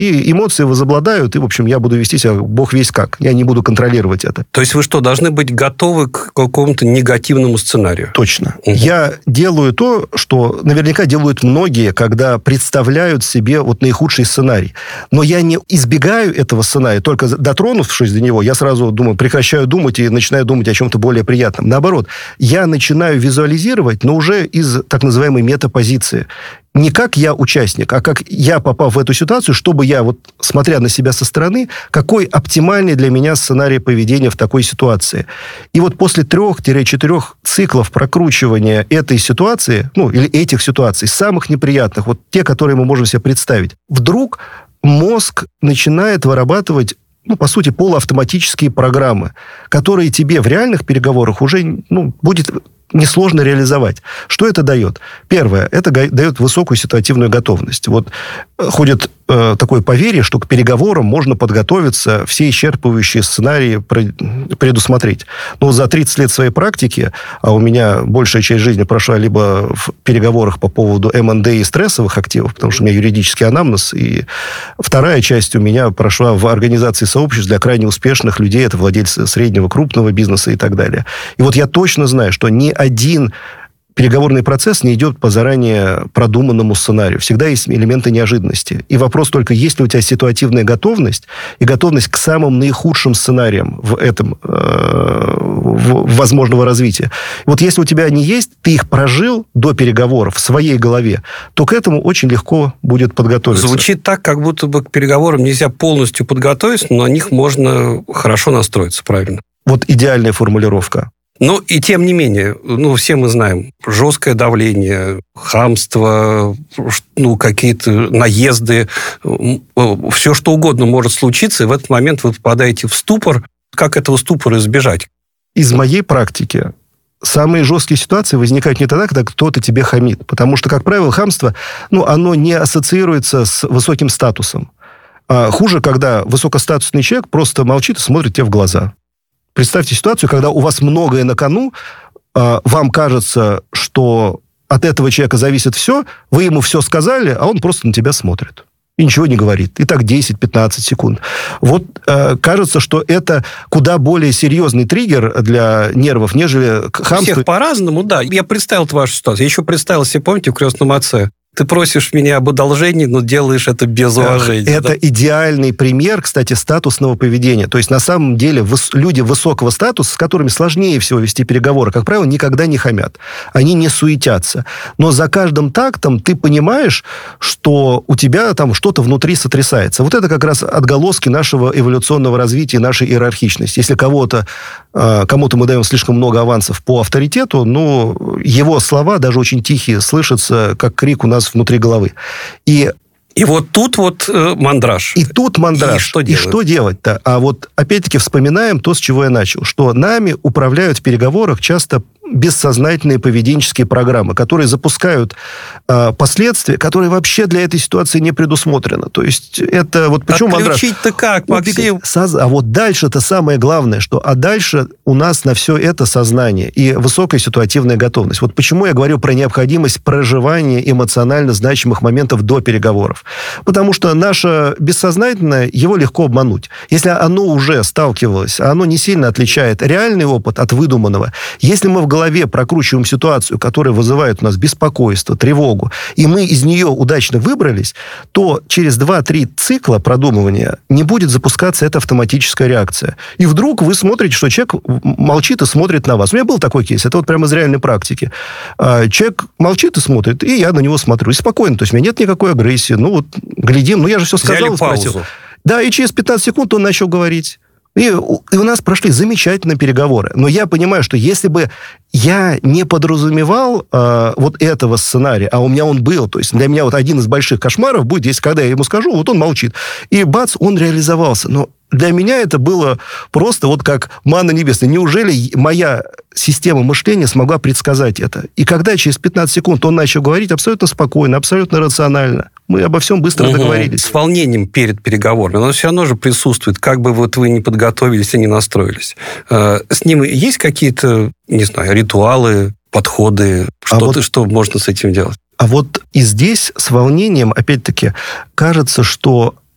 И эмоции возобладают, и, в общем, я буду вести себя бог весть как. Я не буду контролировать это. То есть вы что, должны быть готовы к какому-то негативному сценарию? Точно. Угу. Я делаю то, что наверняка делают многие, когда представляют себе вот наихудший сценарий. Но я не избегаю этого сценария, только дотронувшись до него, я сразу думаю, прекращаю думать и начинаю думать о чем-то более приятном. Наоборот, я начинаю визуализировать, но уже из так называемой метапозиции. Не как я участник, а как я, попав в эту ситуацию, чтобы я, вот, смотря на себя со стороны, какой оптимальный для меня сценарий поведения в такой ситуации. И вот после 3-4 циклов прокручивания этой ситуации, или этих ситуаций, самых неприятных, вот те, которые мы можем себе представить, вдруг мозг начинает вырабатывать, по сути, полуавтоматические программы, которые тебе в реальных переговорах уже, будет несложно реализовать. Что это дает? Первое, это дает высокую ситуативную готовность. Вот ходит такое поверье, что к переговорам можно подготовиться, все исчерпывающие сценарии предусмотреть. Но за 30 лет своей практики, а у меня большая часть жизни прошла либо в переговорах по поводу M&A и стрессовых активов, потому что у меня юридический анамнез, и вторая часть у меня прошла в организации сообществ для крайне успешных людей, это владельцы среднего, крупного бизнеса и так далее. И вот я точно знаю, что ни один переговорный процесс не идет по заранее продуманному сценарию. Всегда есть элементы неожиданности. И вопрос только, есть ли у тебя ситуативная готовность и готовность к самым наихудшим сценариям в этом возможного развития. Вот если у тебя они есть, ты их прожил до переговоров в своей голове, то к этому очень легко будет подготовиться. Звучит так, как будто бы к переговорам нельзя полностью подготовиться, но на них можно хорошо настроиться, правильно? Вот идеальная формулировка. И тем не менее, все мы знаем, жесткое давление, хамство, какие-то наезды, все что угодно может случиться, и в этот момент вы попадаете в ступор. Как этого ступора избежать? Из моей практики самые жесткие ситуации возникают не тогда, когда кто-то тебе хамит, потому что, как правило, хамство, оно не ассоциируется с высоким статусом. А хуже, когда высокостатусный человек просто молчит и смотрит тебе в глаза. Представьте ситуацию, когда у вас многое на кону, вам кажется, что от этого человека зависит все, вы ему все сказали, а он просто на тебя смотрит и ничего не говорит. И так 10-15 секунд. Вот кажется, что это куда более серьезный триггер для нервов, нежели хамство. Всех по-разному, да. Я представил вашу ситуацию. Я еще представил себе, помните, в «Крестном отце»? Ты просишь меня об одолжении, но делаешь это без уважения. Это идеальный пример, кстати, статусного поведения. То есть, на самом деле, люди высокого статуса, с которыми сложнее всего вести переговоры, как правило, никогда не хамят. Они не суетятся. Но за каждым тактом ты понимаешь, что у тебя там что-то внутри сотрясается. Вот это как раз отголоски нашего эволюционного развития, нашей иерархичности. Если кому-то мы даем слишком много авансов по авторитету, его слова, даже очень тихие, слышатся, как крик у нас внутри головы. И вот тут мандраж. И тут мандраж. И что делать-то? А вот опять-таки вспоминаем то, с чего я начал, что нами управляют в переговорах часто бессознательные поведенческие программы, которые запускают последствия, которые вообще для этой ситуации не предусмотрены. То есть это вот почему мандраж? Отключить-то как, Максим? А вот дальше-то самое главное, а дальше у нас на все это сознание и высокая ситуативная готовность. Вот почему я говорю про необходимость проживания эмоционально значимых моментов до переговоров. Потому что наше бессознательное, его легко обмануть. Если оно уже сталкивалось, оно не сильно отличает реальный опыт от выдуманного. Если мы в голове прокручиваем ситуацию, которая вызывает у нас беспокойство, тревогу, и мы из нее удачно выбрались, то через 2-3 цикла продумывания не будет запускаться эта автоматическая реакция. И вдруг вы смотрите, что человек молчит и смотрит на вас. У меня был такой кейс, это вот прямо из реальной практики. Человек молчит и смотрит, и я на него смотрю. И спокойно, то есть у меня нет никакой агрессии. Глядим, я же все сказал и спросил. Да, и через 15 секунд он начал говорить. И у нас прошли замечательные переговоры. Но я понимаю, что если бы я не подразумевал вот этого сценария, а у меня он был, то есть для меня вот один из больших кошмаров будет, если когда я ему скажу, вот он молчит. И бац, он реализовался. Но для меня это было просто вот как манна небесная. Неужели моя система мышления смогла предсказать это? И когда через 15 секунд он начал говорить абсолютно спокойно, абсолютно рационально, мы обо всем быстро договорились. С волнением перед переговорами. Но все равно же присутствует, как бы вот вы не подготовились и не настроились. С ним есть какие-то, не знаю, ритуалы, подходы, что можно с этим делать? А вот и здесь с волнением, опять-таки, кажется, что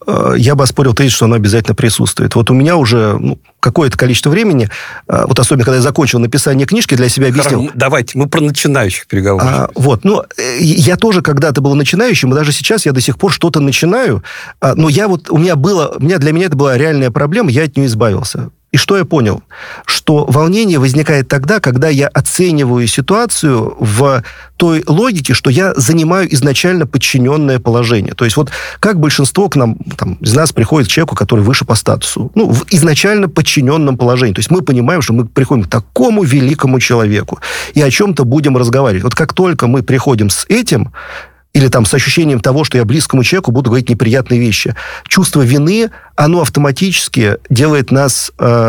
я бы оспорил тезис, что оно обязательно присутствует. Вот у меня уже какое-то количество времени, вот особенно, когда я закончил написание книжки, для себя объяснил... Давайте, мы про начинающих переговоров. Я тоже когда-то был начинающим, и даже сейчас я до сих пор что-то начинаю, но для меня это была реальная проблема, я от нее избавился. И что я понял? Что волнение возникает тогда, когда я оцениваю ситуацию в той логике, что я занимаю изначально подчиненное положение. То есть вот как большинство к нам, из нас приходит к человеку, который выше по статусу, в изначально подчиненном положении. То есть мы понимаем, что мы приходим к такому великому человеку и о чем-то будем разговаривать. Вот как только мы приходим с этим, или с ощущением того, что я близкому человеку буду говорить неприятные вещи. Чувство вины, оно автоматически делает нас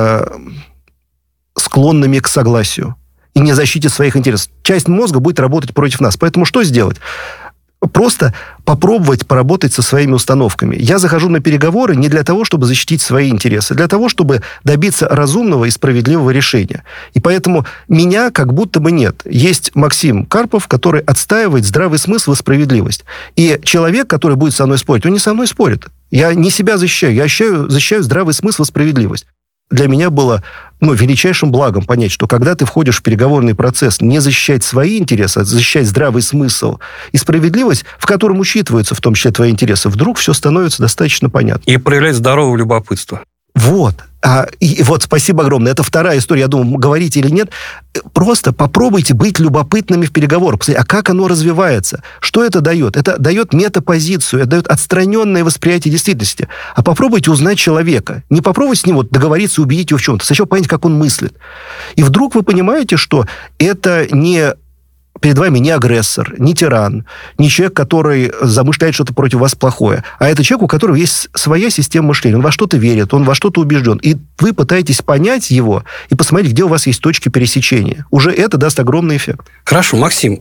склонными к согласию и не защите своих интересов. Часть мозга будет работать против нас. Поэтому что сделать? Просто попробовать поработать со своими установками. Я захожу на переговоры не для того, чтобы защитить свои интересы, а для того, чтобы добиться разумного и справедливого решения. И поэтому меня как будто бы нет. Есть Максим Карпов, который отстаивает здравый смысл и справедливость. И человек, который будет со мной спорить, он не со мной спорит. Я не себя защищаю, я защищаю здравый смысл и справедливость. Для меня было величайшим благом понять, что когда ты входишь в переговорный процесс, не защищать свои интересы, а защищать здравый смысл и справедливость, в котором учитываются в том числе твои интересы, вдруг все становится достаточно понятно. И проявлять здоровое любопытство. Вот. Спасибо огромное. Это вторая история. Я думаю, говорить или нет. Просто попробуйте быть любопытными в переговорах. Посмотрите, а как оно развивается? Что это дает? Это дает метапозицию, это дает отстраненное восприятие действительности. А попробуйте узнать человека. Не попробуйте с ним договориться и убедить его в чем-то. Сначала понять, как он мыслит. И вдруг вы понимаете, что это перед вами не агрессор, не тиран, не человек, который замышляет что-то против вас плохое, а это человек, у которого есть своя система мышления. Он во что-то верит, он во что-то убежден. И вы пытаетесь понять его и посмотреть, где у вас есть точки пересечения. Уже это даст огромный эффект. Хорошо, Максим,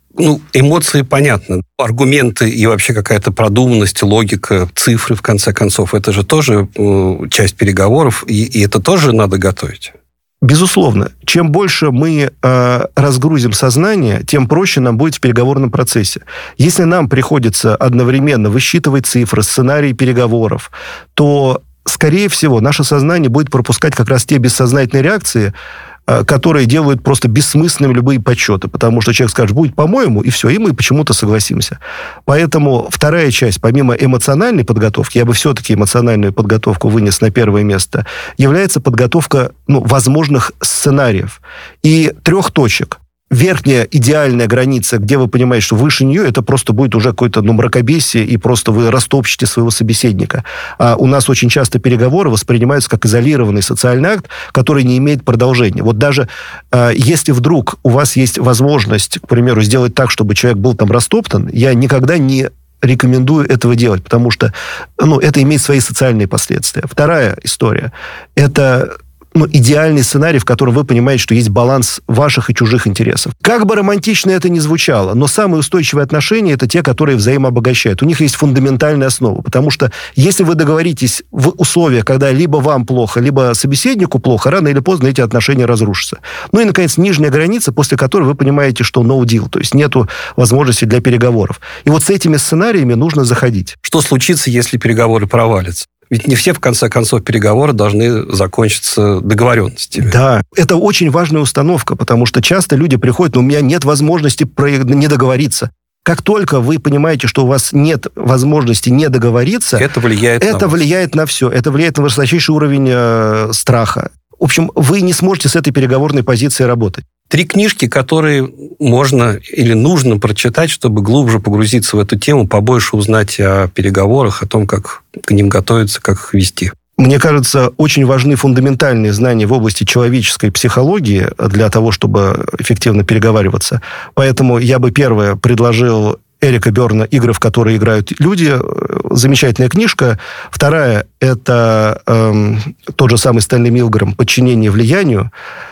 эмоции понятны. Аргументы и вообще какая-то продуманность, логика, цифры, в конце концов, это же тоже часть переговоров, и это тоже надо готовить. Безусловно. Чем больше мы разгрузим сознание, тем проще нам будет в переговорном процессе. Если нам приходится одновременно высчитывать цифры, сценарии переговоров, то, скорее всего, наше сознание будет пропускать как раз те бессознательные реакции, которые делают просто бессмысленными любые подсчеты, потому что человек скажет, будет по-моему, и все, и мы почему-то согласимся. Поэтому вторая часть, помимо эмоциональной подготовки, я бы все-таки эмоциональную подготовку вынес на первое место, является подготовка возможных сценариев и 3 точек. Верхняя идеальная граница, где вы понимаете, что выше нее, это просто будет уже какое-то мракобесие, и просто вы растопчете своего собеседника. А у нас очень часто переговоры воспринимаются как изолированный социальный акт, который не имеет продолжения. Вот даже если вдруг у вас есть возможность, к примеру, сделать так, чтобы человек был растоптан, я никогда не рекомендую этого делать, потому что это имеет свои социальные последствия. Вторая история – это идеальный сценарий, в котором вы понимаете, что есть баланс ваших и чужих интересов. Как бы романтично это ни звучало, но самые устойчивые отношения – это те, которые взаимообогащают. У них есть фундаментальная основа, потому что если вы договоритесь в условиях, когда либо вам плохо, либо собеседнику плохо, рано или поздно эти отношения разрушатся. И, наконец, нижняя граница, после которой вы понимаете, что no deal, то есть нету возможности для переговоров. И вот с этими сценариями нужно заходить. Что случится, если переговоры провалятся? Ведь не все, в конце концов, переговоры должны закончиться договоренностями. Да, это очень важная установка, потому что часто люди приходят, у меня нет возможности не договориться. Как только вы понимаете, что у вас нет возможности не договориться, это влияет на все. Это влияет на высочайший уровень страха. В общем, вы не сможете с этой переговорной позиции работать. 3 книжки, которые можно или нужно прочитать, чтобы глубже погрузиться в эту тему, побольше узнать о переговорах, о том, как к ним готовиться, как их вести. Мне кажется, очень важны фундаментальные знания в области человеческой психологии для того, чтобы эффективно переговариваться. Поэтому я бы первое предложил Эрика Берна «Игры, в которые играют люди». Замечательная книжка. Вторая – это тот же самый Стэнли Милгрэм «Подчинение влиянию».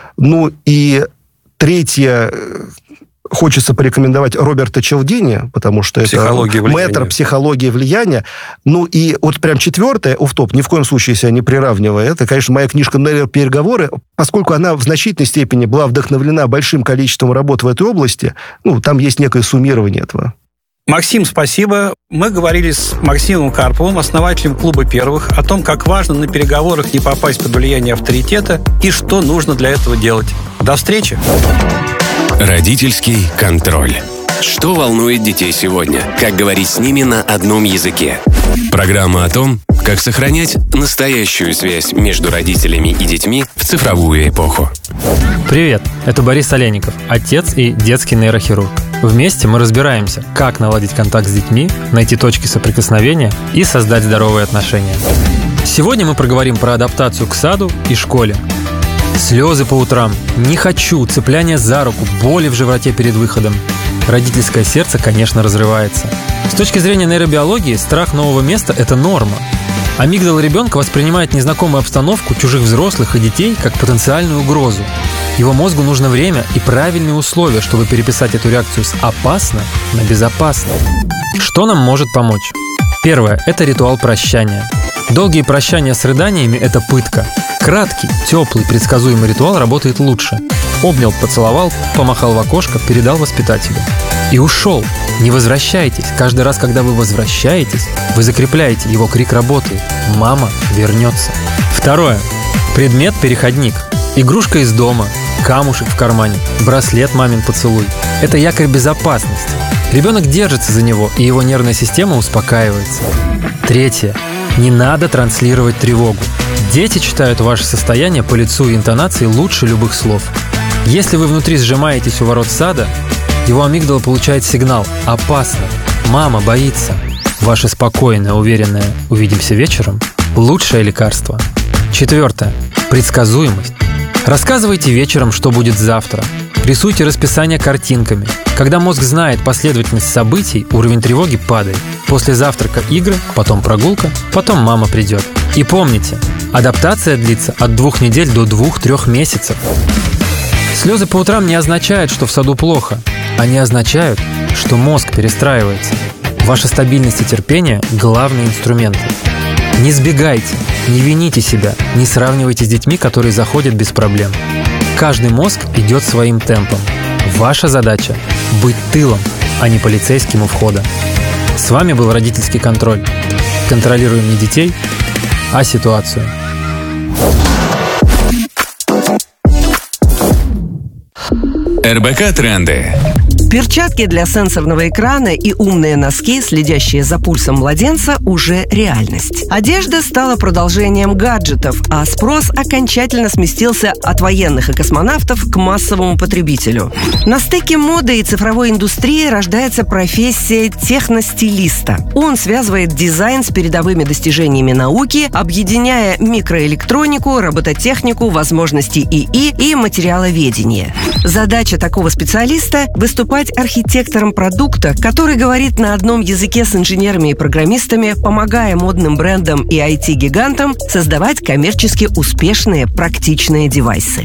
И третье, хочется порекомендовать Роберта Челдини, потому что это мэтр психологии влияния. И вот прям 4-е, офф-топ, ни в коем случае себя не приравнивая, это, конечно, моя книжка «Переговоры», поскольку она в значительной степени была вдохновлена большим количеством работ в этой области, там есть некое суммирование этого. Максим, спасибо. Мы говорили с Максимом Карповым, основателем клуба первых, о том, как важно на переговорах не попасть под влияние авторитета и что нужно для этого делать. До встречи! Родительский контроль. Что волнует детей сегодня? Как говорить с ними на одном языке? Программа о том, как сохранять настоящую связь между родителями и детьми в цифровую эпоху. Привет, это Борис Олейников, отец и детский нейрохирург. Вместе мы разбираемся, как наладить контакт с детьми, найти точки соприкосновения и создать здоровые отношения. Сегодня мы проговорим про адаптацию к саду и школе. Слезы по утрам, не хочу, цепляние за руку, боли в животе перед выходом. Родительское сердце, конечно, разрывается. С точки зрения нейробиологии, страх нового места – это норма. Амигдала ребенка воспринимает незнакомую обстановку, чужих взрослых и детей как потенциальную угрозу. Его мозгу нужно время и правильные условия, чтобы переписать эту реакцию с «опасно» на «безопасно». Что нам может помочь? Первое – это ритуал прощания. Долгие прощания с рыданиями – это пытка. Краткий, теплый, предсказуемый ритуал работает лучше. Обнял, поцеловал, помахал в окошко, передал воспитателю. И ушел. Не возвращайтесь. Каждый раз, когда вы возвращаетесь, вы закрепляете, его крик работает. Мама вернется. Второе. Предмет-переходник. Игрушка из дома, камушек в кармане, браслет «Мамин поцелуй». Это якорь безопасности. Ребенок держится за него, и его нервная система успокаивается. Третье. Не надо транслировать тревогу. Дети читают ваше состояние по лицу и интонации лучше любых слов. Если вы внутри сжимаетесь у ворот сада, его амигдала получает сигнал «опасно», «мама боится». Ваше спокойное, уверенное «увидимся вечером» – лучшее лекарство. Четвертое. Предсказуемость. Рассказывайте вечером, что будет завтра. Рисуйте расписание картинками. Когда мозг знает последовательность событий, уровень тревоги падает. После завтрака игры, потом прогулка, потом мама придет. И помните, адаптация длится от 2 недель до 2-3 месяцев. Слезы по утрам не означают, что в саду плохо. Они означают, что мозг перестраивается. Ваша стабильность и терпение – главные инструменты. Не сбегайте, не вините себя, не сравнивайте с детьми, которые заходят без проблем. Каждый мозг идет своим темпом. Ваша задача – быть тылом, а не полицейским у входа. С вами был родительский контроль. Контролируем не детей, а ситуацию. РБК Тренды. Перчатки для сенсорного экрана и умные носки, следящие за пульсом младенца, уже реальность. Одежда стала продолжением гаджетов, а спрос окончательно сместился от военных и космонавтов к массовому потребителю. На стыке моды и цифровой индустрии рождается профессия техностилиста. Он связывает дизайн с передовыми достижениями науки, объединяя микроэлектронику, робототехнику, возможности ИИ и материаловедение. Задача такого специалиста – выступать архитектором продукта, который говорит на одном языке с инженерами и программистами, помогая модным брендам и IT-гигантам создавать коммерчески успешные практичные девайсы.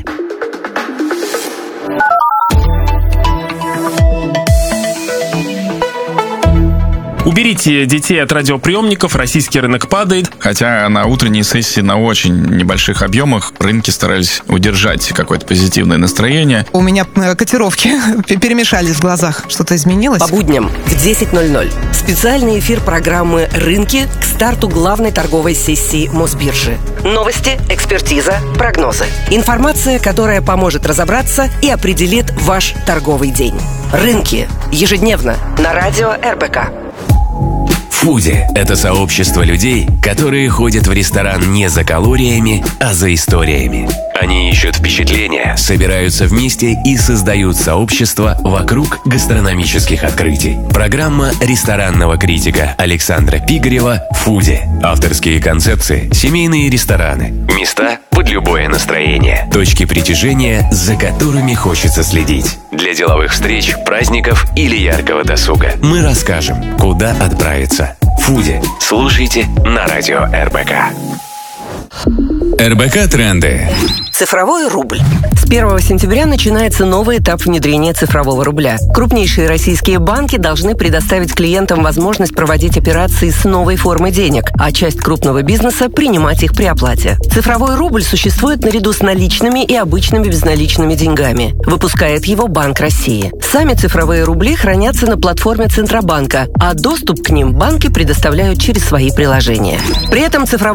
Уберите детей от радиоприемников, российский рынок падает. Хотя на утренней сессии на очень небольших объемах рынки старались удержать какое-то позитивное настроение. У меня котировки перемешались в глазах. Что-то изменилось? По будням в 10:00 специальный эфир программы «Рынки» к старту главной торговой сессии Мосбиржи. Новости, экспертиза, прогнозы. Информация, которая поможет разобраться и определит ваш торговый день. «Рынки» ежедневно на радио РБК. Фуди – это сообщество людей, которые ходят в ресторан не за калориями, а за историями. Они ищут впечатления, собираются вместе и создают сообщество вокруг гастрономических открытий. Программа ресторанного критика Александра Пигарева «Фуди». Авторские концепции, семейные рестораны, места под любое настроение, точки притяжения, за которыми хочется следить. Для деловых встреч, праздников или яркого досуга мы расскажем, куда отправиться. «Фуди». Слушайте на радио РБК. РБК Тренды. Цифровой рубль. С 1 сентября начинается новый этап внедрения цифрового рубля. Крупнейшие российские банки должны предоставить клиентам возможность проводить операции с новой формой денег, а часть крупного бизнеса принимать их при оплате. Цифровой рубль существует наряду с наличными и обычными безналичными деньгами. Выпускает его Банк России. Сами цифровые рубли хранятся на платформе Центробанка, а доступ к ним банки предоставляют через свои приложения. При этом цифровой